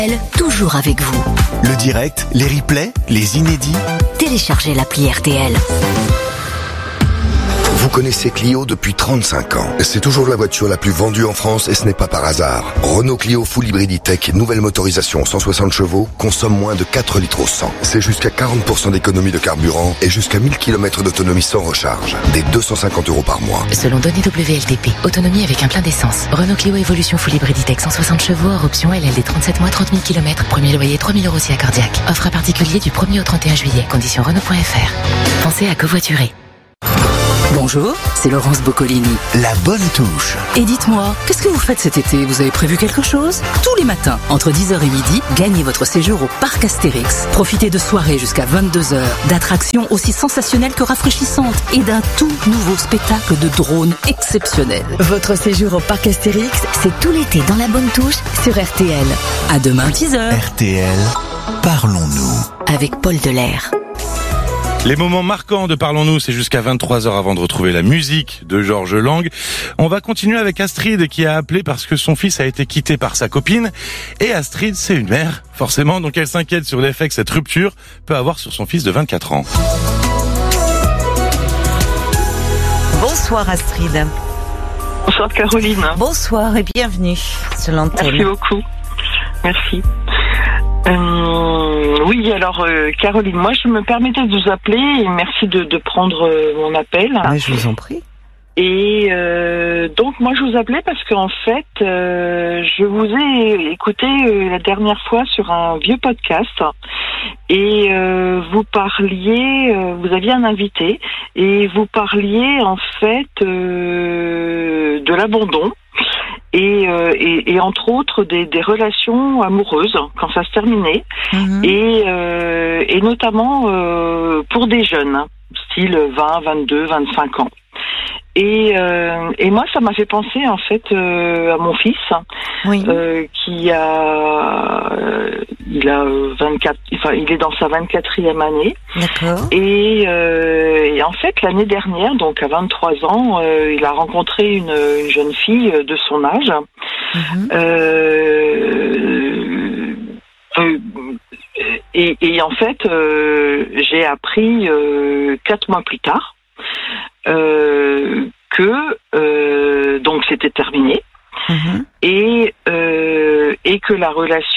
toujours avec vous. Le direct, les replays, les inédits. Téléchargez l'appli RTL. Vous connaissez Clio depuis 35 ans. C'est toujours la voiture la plus vendue en France et ce n'est pas par hasard. Renault Clio Full Hybrid E-Tech, nouvelle motorisation 160 chevaux, consomme moins de 4 litres au 100. C'est jusqu'à 40% d'économie de carburant et jusqu'à 1000 km d'autonomie sans recharge. Des 250 € par mois. Selon données WLTP, autonomie avec un plein d'essence. Renault Clio Evolution Full Hybrid E-Tech 160 chevaux, hors option LLD 37 mois, 30 000 km. Premier loyer 3 000 € si accordiaque. Offre à particulier du 1er au 31 juillet. Conditions Renault.fr. Pensez à covoiturer. Bonjour, c'est Laurence Boccolini. La bonne touche. Et dites-moi, qu'est-ce que vous faites cet été? Vous avez prévu quelque chose? Tous les matins, entre 10h et midi, gagnez votre séjour au Parc Astérix. Profitez de soirées jusqu'à 22h, d'attractions aussi sensationnelles que rafraîchissantes et d'un tout nouveau spectacle de drones exceptionnel. Votre séjour au Parc Astérix, c'est tout l'été dans la bonne touche sur RTL. À demain 10h. RTL, parlons-nous. Avec Paul Delair. Les moments marquants de Parlons-nous, c'est jusqu'à 23h avant de retrouver la musique de Georges Lang. On va continuer avec Astrid qui a appelé parce que son fils a été quitté par sa copine. Et Astrid, c'est une mère, forcément, donc elle s'inquiète sur l'effet que cette rupture peut avoir sur son fils de 24 ans. Bonsoir Astrid. Bonsoir Caroline. Bonsoir et bienvenue sur l'antenne. Merci beaucoup. Merci. Oui, alors Caroline, moi je me permettais de vous appeler et merci de prendre mon appel. Ah, je vous en prie. Et donc moi je vous appelais parce qu'en fait je vous ai écouté la dernière fois sur un vieux podcast et vous parliez, vous aviez un invité et vous parliez en fait de l'abandon. Et entre autres des relations amoureuses quand ça se terminait et notamment pour des jeunes style 20, 22, 25 ans. Et moi ça m'a fait penser en fait à mon fils qui il a 24, enfin il est dans sa 24e année. D'accord. Et en fait l'année dernière, donc à 23 ans, il a rencontré une jeune fille de son âge. Et en fait j'ai appris 4 mois plus tard que donc c'était terminé et que la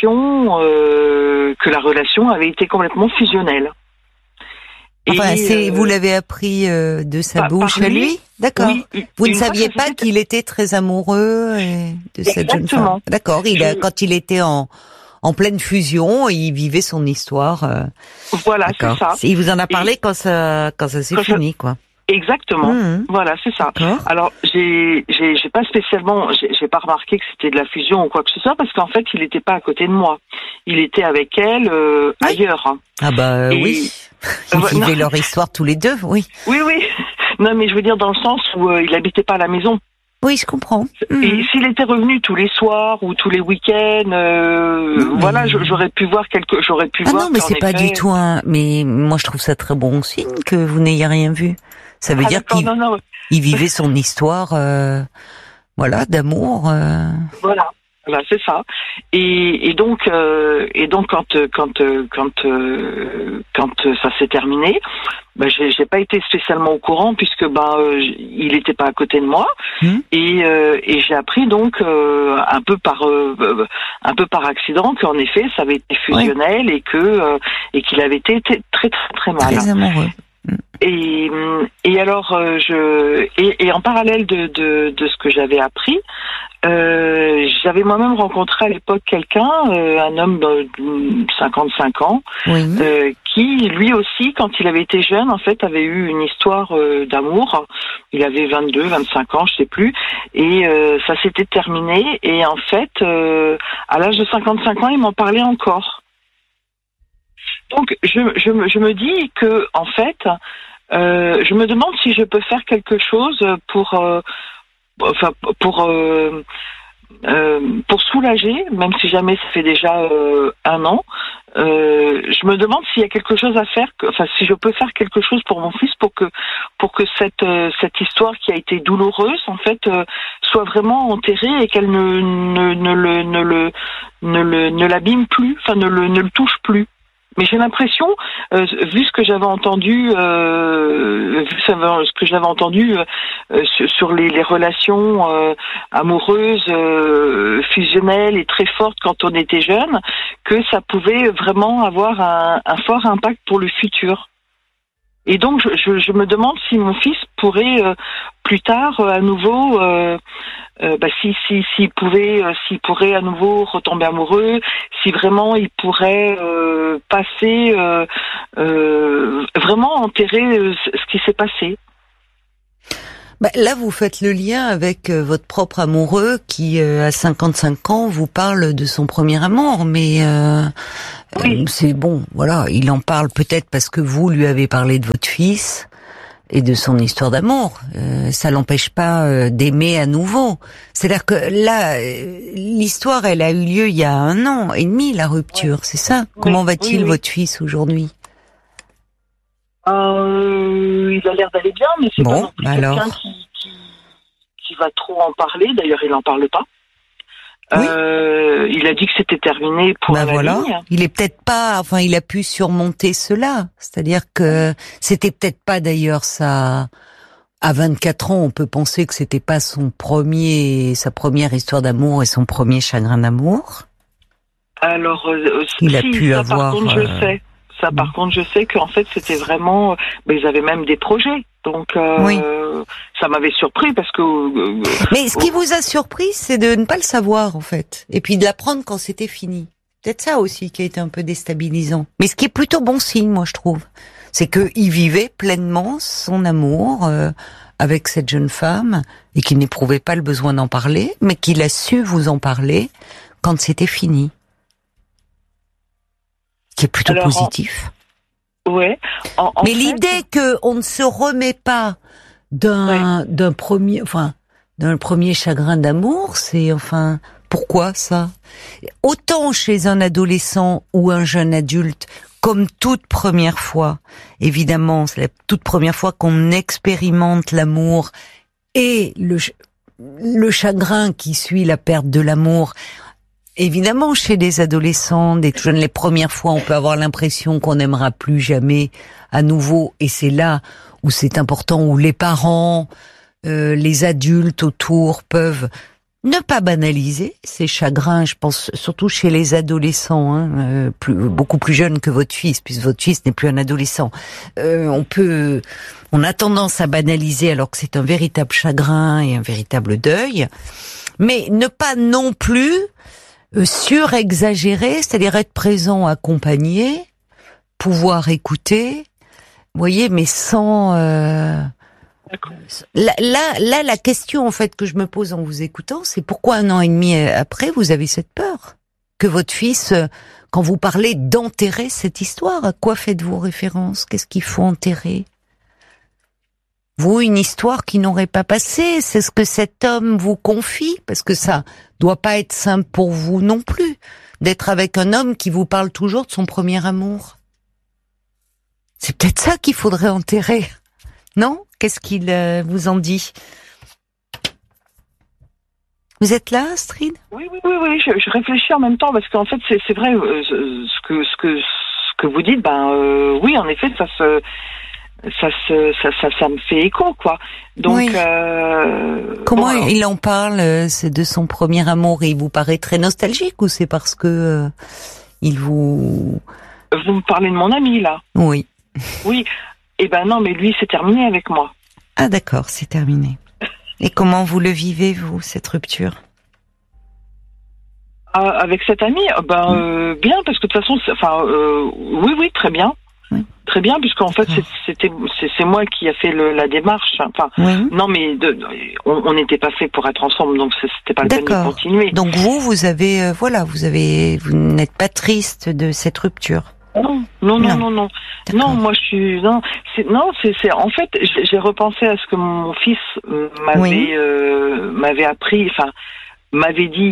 relation avait été complètement fusionnelle. Enfin, vous l'avez appris de sa bouche à lui, d'accord. Oui, vous ne saviez pas qu'il était très amoureux de cette jeune femme. D'accord. Quand il était en pleine fusion, il vivait son histoire. Voilà, c'est ça. Il vous en a parlé quand ça s'est fini, quoi. Exactement. Voilà, c'est ça. Alors, j'ai pas spécialement, j'ai pas remarqué que c'était de la fusion ou quoi que ce soit parce qu'en fait, il était pas à côté de moi. Il était avec elle ailleurs. Ah bah oui. Ils vivaient leur histoire tous les deux, oui. Oui. Non, mais je veux dire dans le sens où il habitait pas à la maison. Oui, je comprends. Et s'il était revenu tous les soirs ou tous les week-ends, voilà, j'aurais pu voir non, mais c'est pas du tout mais moi je trouve ça très bon signe que vous n'ayez rien vu. Ça veut dire qu'il vivait son histoire, voilà, d'amour. Voilà, c'est ça. Et donc quand ça s'est terminé, j'ai pas été spécialement au courant puisque il était pas à côté de moi et j'ai appris donc un peu par accident qu'en effet ça avait été fusionnel et qu'il avait été très très très mal. Très amoureux. Et alors et en parallèle de ce que j'avais appris, j'avais moi-même rencontré à l'époque quelqu'un, un homme de 55 ans, qui lui aussi, quand il avait été jeune, en fait, avait eu une histoire d'amour. Il avait 22, 25 ans, je sais plus, et ça s'était terminé. Et en fait, à l'âge de 55 ans, il m'en parlait encore. Donc, je me dis que, en fait, je me demande si je peux faire quelque chose pour soulager, même si jamais ça fait déjà 1 an, je me demande s'il y a quelque chose à faire, si je peux faire quelque chose pour mon fils pour que cette histoire qui a été douloureuse en fait soit vraiment enterrée et qu'elle ne l'abîme plus, ne le touche plus. Mais j'ai l'impression, vu ce que j'avais entendu, sur les relations amoureuses, fusionnelles et très fortes quand on était jeune, que ça pouvait vraiment avoir un fort impact pour le futur. Et donc je me demande si mon fils pourrait plus tard à nouveau s'il pourrait à nouveau retomber amoureux, si vraiment il pourrait passer vraiment enterrer ce qui s'est passé. Là, vous faites le lien avec votre propre amoureux qui, à 55 ans, vous parle de son premier amour, mais oui. C'est bon, voilà, il en parle peut-être parce que vous lui avez parlé de votre fils et de son histoire d'amour. Ça l'empêche pas d'aimer à nouveau. C'est-à-dire que là, l'histoire, elle a eu lieu il y a 1 an et demi, la rupture, c'est ça? Oui. Comment va-t-il, votre fils, aujourd'hui? Il a l'air d'aller bien, mais c'est pas non plus quelqu'un qui va trop en parler. D'ailleurs, il n'en parle pas. Oui. Il a dit que c'était terminé pour la ligne. Il est peut-être pas, il a pu surmonter cela. C'est-à-dire que c'était peut-être pas d'ailleurs ça. À 24 ans, on peut penser que c'était pas sa première histoire d'amour et son premier chagrin d'amour. Alors, il a pu avoir. Par contre, je sais. Ça, par contre, je sais qu'en fait, c'était vraiment... ils avaient même des projets. Donc, ça m'avait surpris parce que... Mais ce qui vous a surpris, c'est de ne pas le savoir, en fait. Et puis de l'apprendre quand c'était fini. Peut-être ça aussi qui a été un peu déstabilisant. Mais ce qui est plutôt bon signe, moi, je trouve. C'est qu'il vivait pleinement son amour avec cette jeune femme et qu'il n'éprouvait pas le besoin d'en parler, mais qu'il a su vous en parler quand c'était fini. Qui est plutôt positif. Ouais. Mais l'idée que on ne se remet pas d'un premier chagrin d'amour, c'est pourquoi ça? Autant chez un adolescent ou un jeune adulte, comme toute première fois, évidemment, c'est la toute première fois qu'on expérimente l'amour et le chagrin qui suit la perte de l'amour. Évidemment, chez des adolescents, des tout jeunes, les premières fois, on peut avoir l'impression qu'on n'aimera plus jamais à nouveau. Et c'est là où c'est important, où les parents, les adultes autour peuvent ne pas banaliser ces chagrins. Je pense surtout chez les adolescents, beaucoup plus jeunes que votre fils, puisque votre fils n'est plus un adolescent. On a tendance à banaliser alors que c'est un véritable chagrin et un véritable deuil. Mais ne pas non plus surexagérer, c'est-à-dire être présent, accompagné, pouvoir écouter, vous voyez, mais sans... Là, la question en fait que je me pose en vous écoutant, c'est pourquoi 1 an et demi après, vous avez cette peur que votre fils, quand vous parlez d'enterrer cette histoire, à quoi faites-vous référence? Qu'est-ce qu'il faut enterrer? Vous, une histoire qui n'aurait pas passé, c'est ce que cet homme vous confie, parce que ça doit pas être simple pour vous non plus, d'être avec un homme qui vous parle toujours de son premier amour. C'est peut-être ça qu'il faudrait enterrer, non? Qu'est-ce qu'il vous en dit? Vous êtes là, Astrid? Oui, je réfléchis en même temps, parce qu'en fait, c'est vrai, ce que vous dites, oui, en effet, ça me fait écho, quoi. Donc, oui. Comment il en parle, c'est de son premier amour, et il vous paraît très nostalgique, ou c'est parce que vous me parlez de mon ami, là? Oui. Oui. Non, mais lui, c'est terminé avec moi. Ah, d'accord, c'est terminé. Et comment vous le vivez, vous, cette rupture? Avec cet ami, bien, parce que de toute façon, oui, très bien. Oui. Très bien, puisqu'en fait, c'est moi qui a fait la démarche. Non, mais on n'était pas fait pour être ensemble, donc c'était pas le peine de continuer. Donc vous n'êtes pas triste de cette rupture? Non, moi je suis c'est en fait j'ai repensé à ce que mon fils m'avait appris, m'avait dit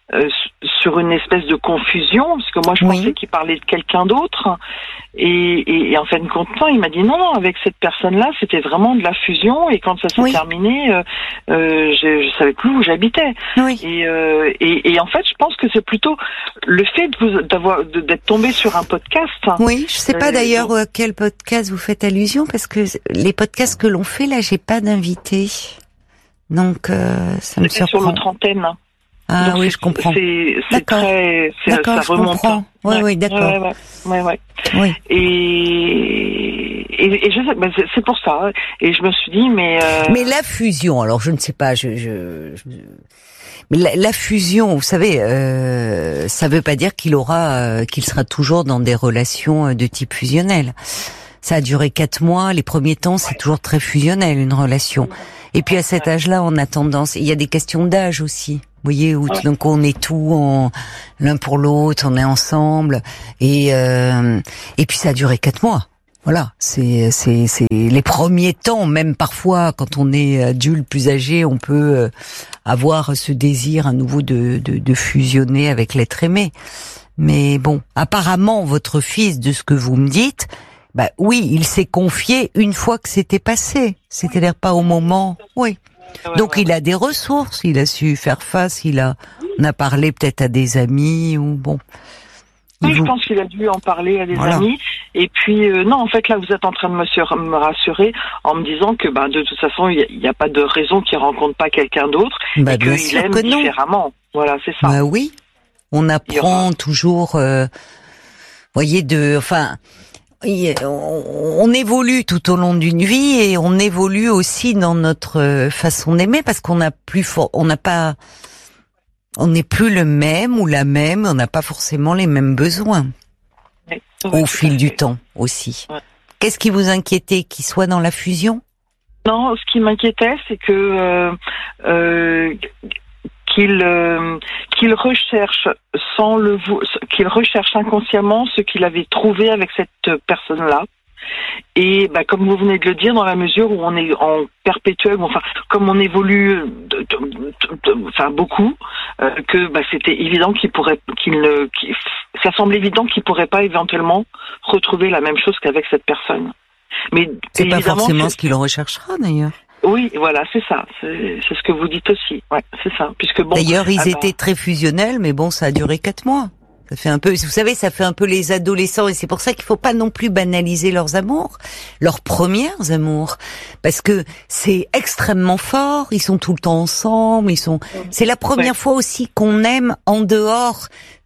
sur une espèce de confusion, parce que moi je pensais qu'il parlait de quelqu'un d'autre, et en fin de compte, il m'a dit non, avec cette personne-là, c'était vraiment de la fusion, et quand ça s'est terminé, je savais plus où j'habitais. Et en fait, je pense que c'est plutôt le fait d'être tombé sur un podcast. Oui, je sais pas d'ailleurs à quel podcast vous faites allusion, parce que les podcasts que l'on fait là, j'ai pas d'invité, donc ça me surprend. Sur notre antenne. Ah donc oui, je comprends. C'est très, d'accord, ça remonte. Oui, d'accord. Ouais. Oui. Et je sais, c'est pour ça. Et je me suis dit, mais la fusion, alors je ne sais pas, mais la fusion, vous savez, ça veut pas dire qu'il sera toujours dans des relations de type fusionnel. Ça a duré 4 mois. Les premiers temps, c'est toujours très fusionnel, une relation. Et puis à cet âge-là, on a tendance, il y a des questions d'âge aussi. Vous voyez, où donc on est tout l'un pour l'autre, on est ensemble, et puis ça a duré 4 mois. Voilà, c'est les premiers temps, même parfois quand on est adulte, plus âgé, on peut avoir ce désir à nouveau de fusionner avec l'être aimé. Mais bon, apparemment votre fils, de ce que vous me dites, bah oui, il s'est confié une fois que c'était passé, c'est-à-dire pas au moment. Oui. Donc il a des ressources, il a su faire face, on a parlé peut-être à des amis ou bon. Oui, je pense qu'il a dû en parler à des amis. Et puis non, en fait là vous êtes en train de me rassurer en me disant que de toute façon il n'y a pas de raison qu'il rencontre pas quelqu'un d'autre et qu'il aime différemment. Voilà, c'est ça. Bah oui, on apprend toujours. Voyez on évolue tout au long d'une vie et on évolue aussi dans notre façon d'aimer parce qu'on n'est plus le même ou la même, on n'a pas forcément les mêmes besoins au fil du temps aussi. Ouais. Qu'est-ce qui vous inquiétait, qu'il soit dans la fusion ? Non, ce qui m'inquiétait, c'est que qu'il recherche qu'il recherche inconsciemment ce qu'il avait trouvé avec cette personne-là. Et comme vous venez de le dire, dans la mesure où on est en perpétuel, comme on évolue, beaucoup, que c'était évident ça semble évident qu'il pourrait pas éventuellement retrouver la même chose qu'avec cette personne. Mais c'est pas forcément ce qu'il recherchera d'ailleurs. Oui, voilà, c'est ça. C'est ce que vous dites aussi. Ouais, c'est ça. Puisque d'ailleurs, ils étaient très fusionnels, mais ça a duré 4 mois. Ça fait un peu, vous savez, ça fait un peu les adolescents, et c'est pour ça qu'il faut pas non plus banaliser leurs amours, leurs premières amours, parce que c'est extrêmement fort. Ils sont tout le temps ensemble. C'est la première fois aussi qu'on aime en dehors.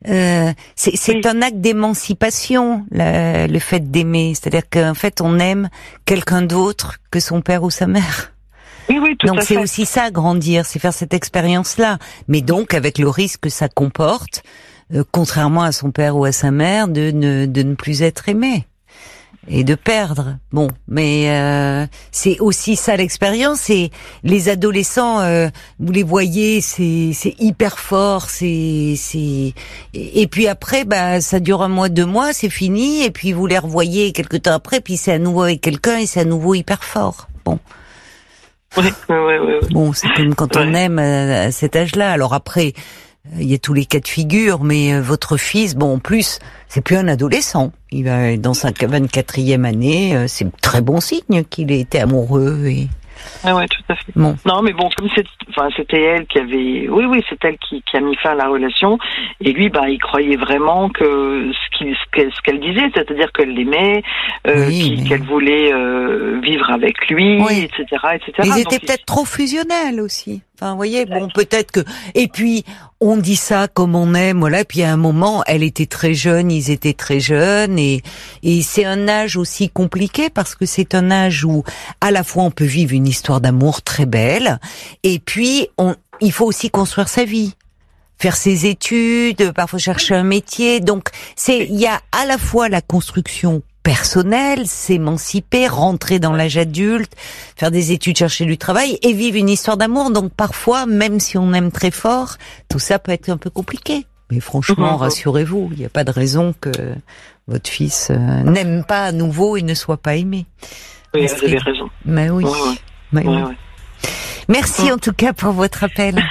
C'est un acte d'émancipation, le fait d'aimer. C'est-à-dire qu'en fait, on aime quelqu'un d'autre que son père ou sa mère. Oui, tout donc à c'est fait. aussi ça, grandir, c'est faire cette expérience-là. Mais donc avec le risque que ça comporte, contrairement à son père ou à sa mère, de ne plus être aimé et de perdre. Bon, mais c'est aussi ça l'expérience. Et les adolescents, vous les voyez, c'est hyper fort. Et puis après, ça dure 1 mois, 2 mois, c'est fini. Et puis vous les revoyez quelque temps après, puis c'est à nouveau avec quelqu'un et c'est à nouveau hyper fort. Bon. Ouais. Bon, c'est comme quand on aime à cet âge-là. Alors après, il y a tous les cas de figure, mais votre fils, en plus, c'est plus un adolescent. Il va dans sa 24e année. C'est très bon signe qu'il ait été amoureux et. Ouais, tout à fait. Bon. Non, mais comme c'était elle qui avait, c'est elle qui a mis fin à la relation. Et lui, il croyait vraiment que ce qu'elle disait, c'est-à-dire qu'elle l'aimait, qu'elle voulait vivre avec lui, etc., etc. Ils étaient peut-être trop fusionnels aussi. Vous voyez, peut-être que. Et puis, on dit ça comme on aime, voilà. Puis à un moment, elle était très jeune, ils étaient très jeunes, et c'est un âge aussi compliqué parce que c'est un âge où, à la fois, on peut vivre une histoire d'amour très belle, et puis il faut aussi construire sa vie, faire ses études, parfois chercher un métier. Donc, il y a à la fois la construction personnel, s'émanciper, rentrer dans l'âge adulte, faire des études, chercher du travail et vivre une histoire d'amour. Donc parfois, même si on aime très fort, tout ça peut être un peu compliqué. Mais franchement, rassurez-vous, il n'y a pas de raison que votre fils n'aime pas à nouveau et ne soit pas aimé. Oui, vous avez raison. Mais oui. Ouais. Merci en tout cas pour votre appel.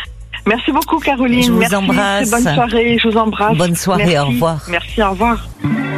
Merci beaucoup, Caroline. Je vous Merci, embrasse. Bonne soirée, je vous embrasse. Bonne soirée, Merci. au revoir. Merci, au revoir.